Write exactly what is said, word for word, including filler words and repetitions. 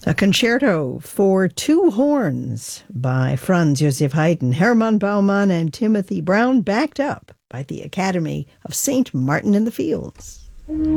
A concerto for two horns by Franz Joseph Haydn, Hermann Baumann, and Timothy Brown, backed up by the Academy of Saint Martin in the Fields.